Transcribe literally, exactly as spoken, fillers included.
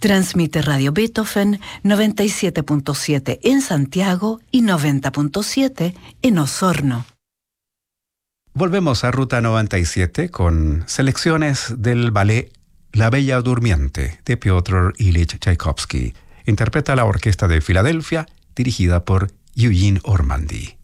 Transmite Radio Beethoven noventa y siete punto siete en Santiago y noventa punto siete en Osorno. Volvemos a Ruta noventa y siete con selecciones del ballet La Bella Durmiente de Piotr Ilich Tchaikovsky. Interpreta la Orquesta de Filadelfia, dirigida por Eugene Ormandy.